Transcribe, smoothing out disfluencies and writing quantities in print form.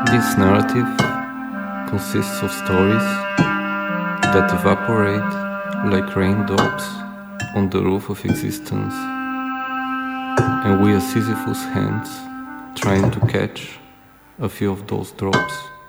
This narrative consists of stories that evaporate like raindrops on the roof of existence, and we are Sisyphus hands trying to catch a few of those drops.